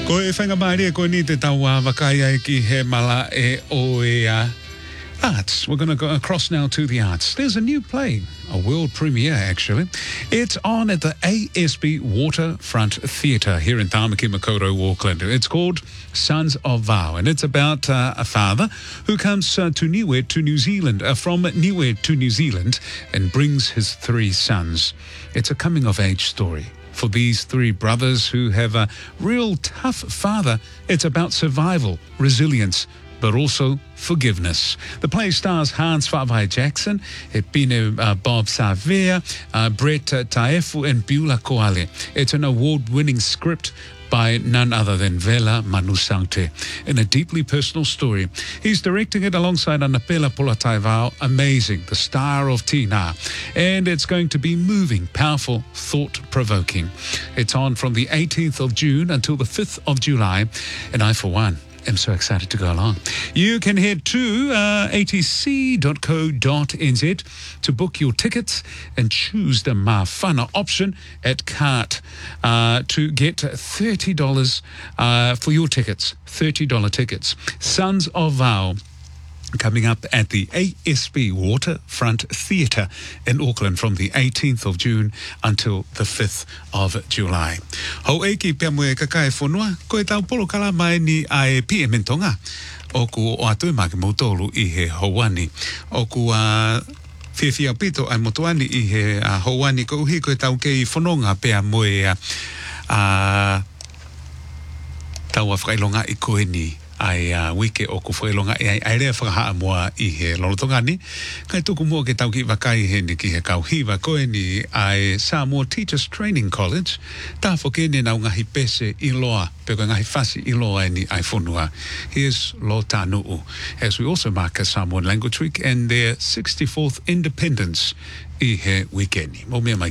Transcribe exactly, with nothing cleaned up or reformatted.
Ko e whanga maria ko ni te taua wakaia ki he mala e o e a arts. We're going to go across now to the arts. There's a new play, a world premiere actually. It's on at the A S B Waterfront Theatre here in Tāmaki Makaurau, Auckland. It's called Sons of Vow, and it's about uh, a father who comes uh, to Niue to New Zealand, uh, from Niue to New Zealand, and brings his three sons. It's a coming-of-age story for these three brothers who have a real tough father. It's about survival, resilience, but also forgiveness. The play stars Hans Whawai Jackson, Epine uh, Bob Savea, uh, Brett uh, Taefu, and Beulah Koale. It's an award-winning script by none other than Vela Manusante, in a deeply personal story. He's directing it alongside Anapela Polataivao, amazing, the star of Tina. And it's going to be moving, powerful, thought-provoking. It's on from the eighteenth of June until the fifth of July, and I, for one, I'm so excited to go along. You can head to uh, a t c dot co dot n z to book your tickets and choose the Mawhana option at cart uh, to get thirty dollars uh, for your tickets, thirty dollars tickets. Sons of Vow, coming up at the A S B Waterfront Theatre in Auckland from the eighteenth of June until the fifth of July. Ho eiki pia moe kakai whanua, koe tau polo kala mai ni ai pia mentonga. Oku o atu maki motolu i he hauani. Oku a whiawhia pito ai motuani i he uh, hauani ko uhi koe tau kei whanonga pia moe a uh, tau a whakailonga i koe ni. Ai uh, wike o ku whailonga e ai aere whakahaa mua i he lolotonga ni. Kai tuku mua ke tau ki wakai he ni ki he kauhiwa koe ni ai Samoa Teachers Training College. Tā whoke ne nau ngahi pese i loa, peko ngahi whasi i loa ni ai whonua. Here's Lo Tānuu, as we also mark a Samoan Language Week and their sixty-fourth independence i he weekend. Mo mea mai